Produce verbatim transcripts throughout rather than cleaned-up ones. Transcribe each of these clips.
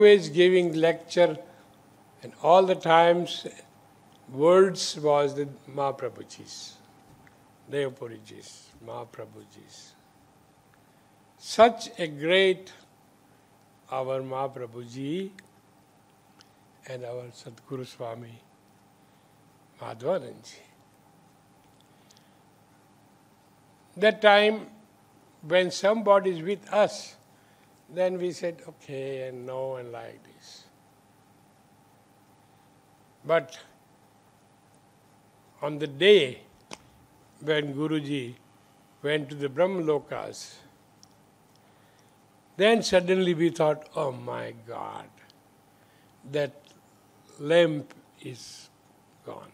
always giving lecture, and all the times words was the Mahaprabhuji's, Devapuriji's, Mahaprabhuji's. Such a great our Mahaprabhuji and our Sadguru Swami Madhvananji. That time when somebody is with us, then we said okay and no and like this. But on the day when Guruji went to the Brahmalokas, then suddenly we thought, oh my God, that lamp is gone.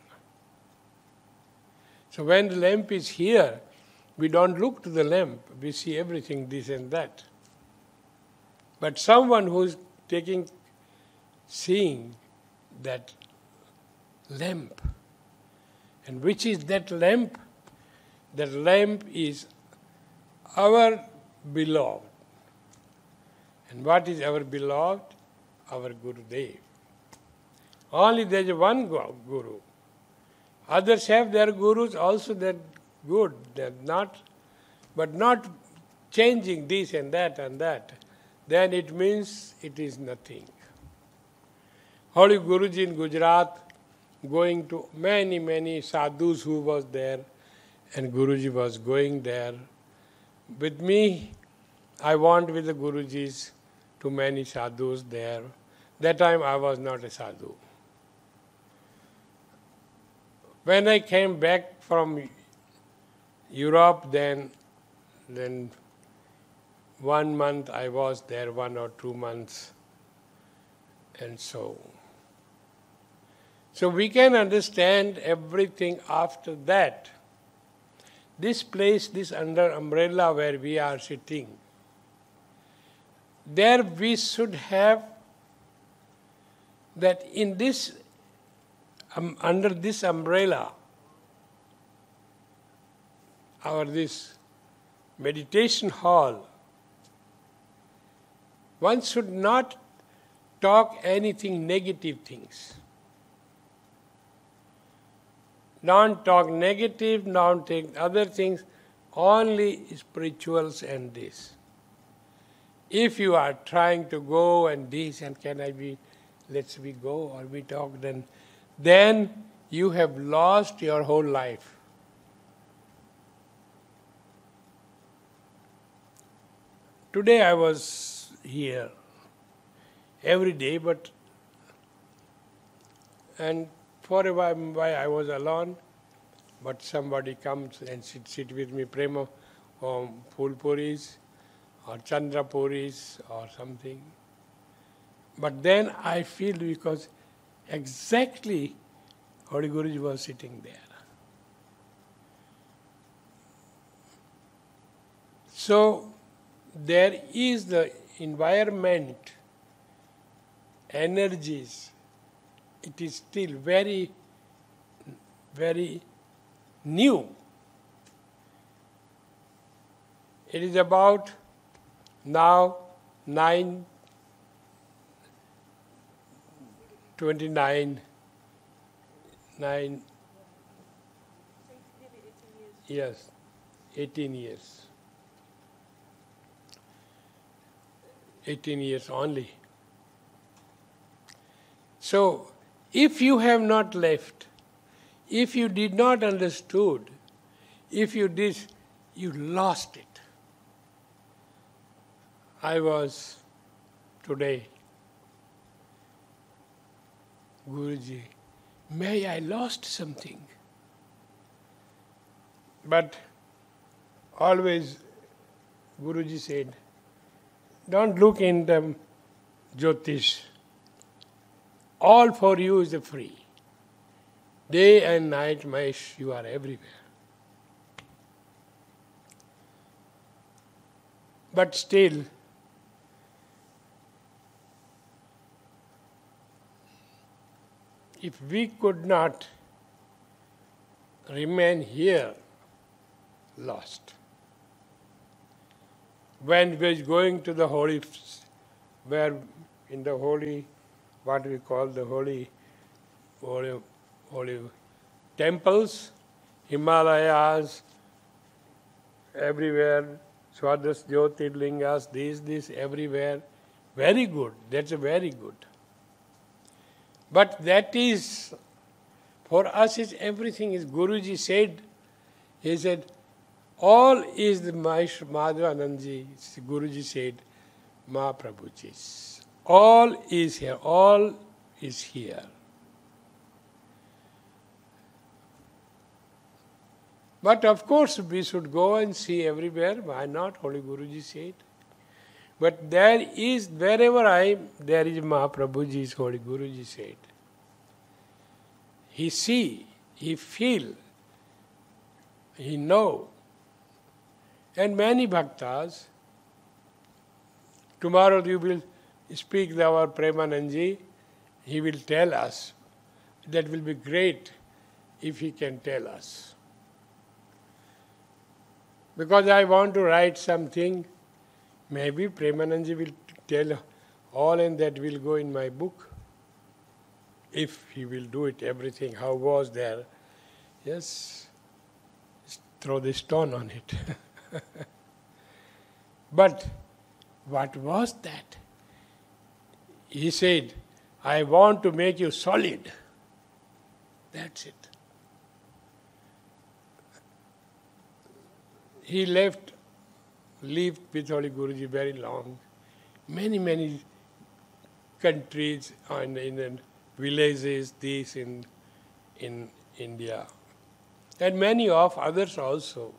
So when the lamp is here, we don't look to the lamp, we see everything, this and that. But someone who is taking, seeing that lamp, and which is that lamp? That lamp is our beloved. And what is our beloved? Our Gurudev. Only there is one Guru. Others have their Gurus, also they're good, they're not, but not changing this and that and that. Then it means it is nothing. Holy Guruji in Gujarat, going to many, many sadhus who was there, and Guruji was going there. With me, I went with the Gurujis to many sadhus there. That time I was not a sadhu. When I came back from Europe, then, then one month I was there, one or two months, and so. So we can understand everything after that. This place, this under umbrella where we are sitting, there we should have that in this, um, under this umbrella, our this meditation hall, one should not talk anything negative things. Don't talk negative, don't take other things, only spirituals and this. If you are trying to go and this and can I be, let's we go or we talk, then, then you have lost your whole life. Today I was here every day, but and for a while I was alone, but somebody comes and sit, sit with me, Prema or Phulpuris or Chandra Puris or something. But then I feel because exactly Holy Guruji was sitting there. So there is the environment, energies, it is still very, very new. It is about now nine twenty-nine, nine, yes, eighteen years. eighteen years only. So, if you have not left, if you did not understood, if you did, you lost it. I was today, Guruji, may I lost something. But always Guruji said, don't look in the Jyotish. All for you is free. Day and night, Mahesh, you are everywhere. But still, if we could not remain here, lost. When we were going to the holy, where in the holy, what we call the holy, holy, holy temples, Himalayas, everywhere, Swadas Jyotirlingas, this, this, everywhere. Very good. That's a very good. But that is, for us, is everything is, Guruji said, he said, all is the Madhavanandji, Guruji said, Mahaprabhuji's. All is here, all is here. But of course, we should go and see everywhere. Why not? Holy Guruji said. But there is, wherever I am, there is Mahaprabhuji's, Holy Guruji said. He see, he feel, he know. And many bhaktas, tomorrow you will speak to our Premanandji, he will tell us. That will be great if he can tell us. Because I want to write something, maybe Premanandji will tell all and that will go in my book. If he will do it, everything, how was there. Yes, throw the stone on it. But what was that? He said, I want to make you solid. That's it. He left, lived with Holy Guruji very long. Many, many countries and in villages, this in, in India. And many of others also.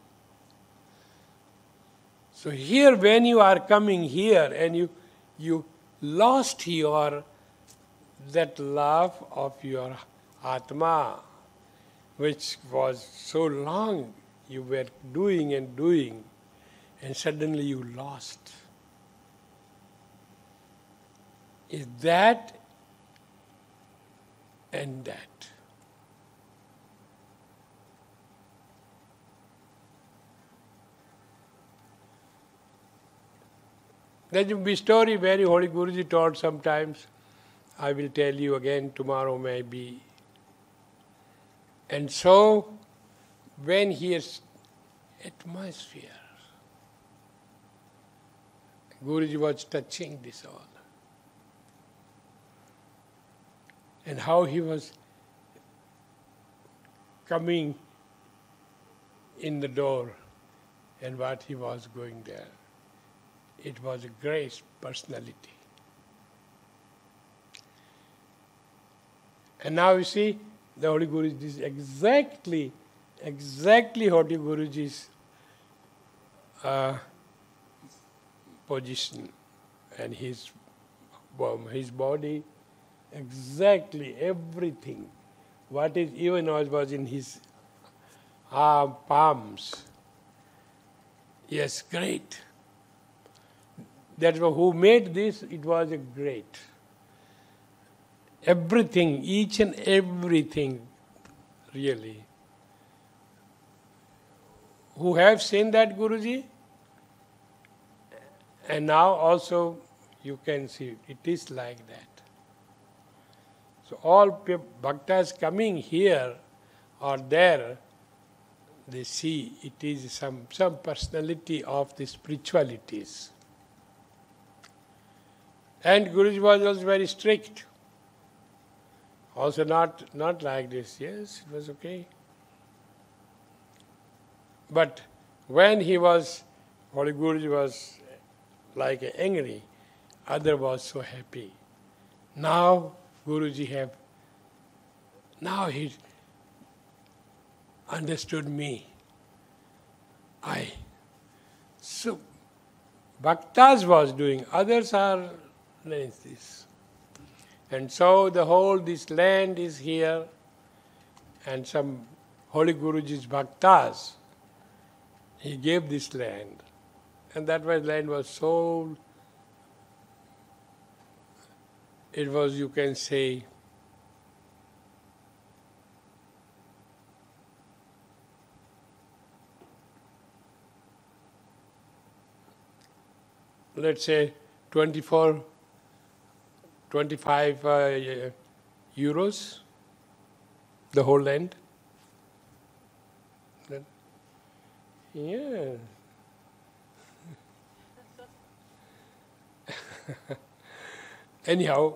So here when you are coming here and you you lost your that love of your Atma, which was so long you were doing and doing, and suddenly you lost. Is that and that. There will be a story very Holy Guruji taught sometimes. I will tell you again tomorrow maybe. And so, when he is atmosphere, Guruji was touching this all. And how he was coming in the door and what he was going there. It was a great personality. And now you see, the Holy Guruji is exactly, exactly Holy Guruji's uh, position and his, his body, exactly everything. What is even was in his arm, palms. Yes, great. That's who made this, it was a great. Everything, each and everything, really. Who have seen that Guruji? And now also you can see it is like that. So all bhaktas coming here or there, they see it is some, some personality of the spiritualities. And Guruji was also very strict. Also not, not like this. Yes, it was okay. But when he was, Holy Guruji was like angry, other was so happy. Now Guruji have, now he understood me. I. So bhaktas was doing, others are like this. And so the whole, this land is here, and some Holy Guruji's bhaktas, he gave this land. And that was, land was so, it was, you can say, let's say twenty-four twenty-five uh, euros, the whole land. That, yeah. Anyhow,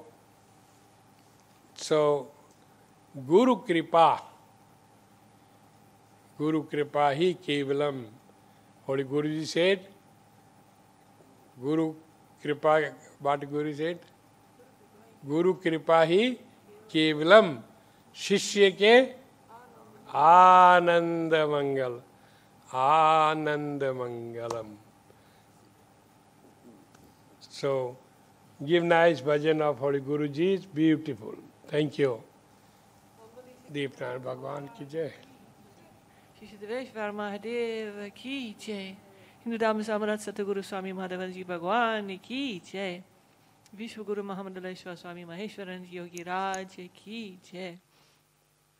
so Guru Kripa, Guru Kripa hi Kevalam. Holy Guruji said, Guru Kripa, what Guru said? Guru Kripa hi Kevalam. Shishya ke Ananda Mangal. Ananda Mangalam. So, give nice bhajan of Holy Guruji, it's beautiful. Thank you. Deepnarayan Bhagwan ki jai. Shri Deveshwar Mahadev ki jai. Hindu Dhamma Samarat Satguru Swami Madhavanji Bhagwan ki jai. Vishwaguru Mahamandaleshwar Swami Maheshwaranji Yogi Raj ki jai.